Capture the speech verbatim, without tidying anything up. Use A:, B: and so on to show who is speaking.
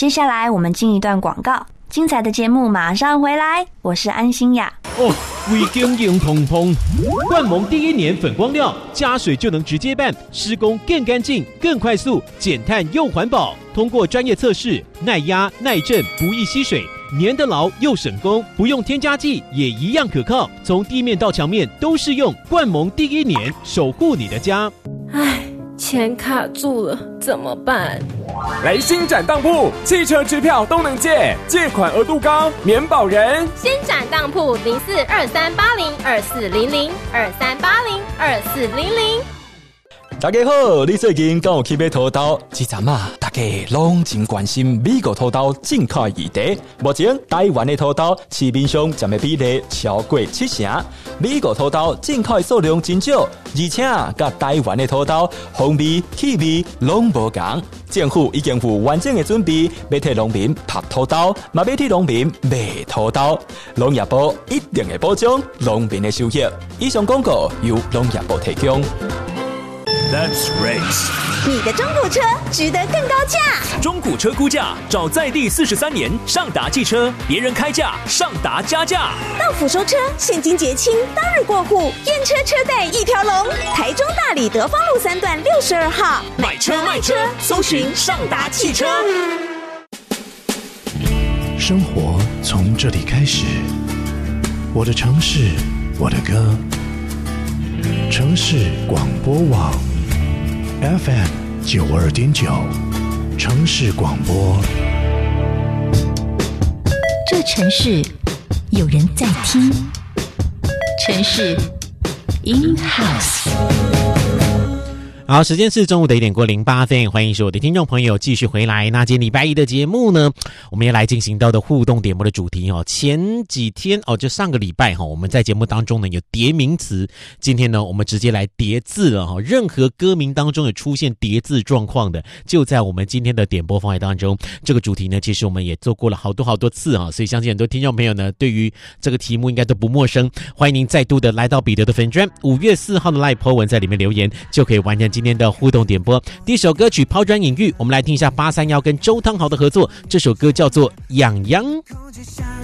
A: 接下来我们进一段广告，精彩的节目马上回来，我是安心雅。
B: 哦，规经营通通，冠盟第一年粉光料加水就能直接办，施工更干净、更快速，减碳又环保。通过专业测试，耐压、耐震，不易吸水，粘得牢又省工，不用添加剂也一样可靠。从地面到墙面都适用。冠盟第一年，守护你的家。
C: 唉，钱卡住了，怎么办？
D: 来新展当铺，汽车支票都能借，借款额度高，免保人。
E: 新展当铺零四二三八零二四零零二三八零二四零零。
F: 大家好，你最近敢有去买土豆？这阵啊，大家拢真关心美国土豆进口议题。目前台湾的土豆市面上占的比例超过七成，美国土豆进口的数量真少，而且甲台湾的土豆风味、气味拢无同。政府已经有完整的准备，要替农民拍土豆，嘛要替农民卖土豆。农业部一定会保障农民的收益。以上广告由农业部提供。
G: Let's race。
H: 你的中古车值得更高价。
G: 中古车估价，找在地四十三年上达汽车，别人开价，上达加价。
H: 到府收车，现金结清，当日过户，验车车贷一条龙。台中大里德芳路三段六十二号，
G: 买车卖车，搜寻上达汽车。
I: 生活从这里开始，我的城市，我的歌，城市广播网。F M 九二点九，城市广播。
J: 这城市有人在听，城市 in house。
B: 好，时间是中午的一点过零八分，欢迎所有的听众朋友继续回来。那今天礼拜一的节目呢，我们要来进行到的互动点播的主题哦。前几天哦，就上个礼拜哈、哦，我们在节目当中呢有叠名词，今天呢我们直接来叠字了哈、哦。任何歌名当中有出现叠字状况的，就在我们今天的点播范围当中。这个主题呢，其实我们也做过了好多好多次哈、哦，所以相信很多听众朋友呢，对于这个题目应该都不陌生。欢迎您再度的来到彼得的粉专，五月四号的 Live po 文在里面留言，就可以完成今天的互动点播。第一首歌曲抛砖引玉，我们来听一下八三夭跟周汤豪的合作，这首歌叫做《痒痒》。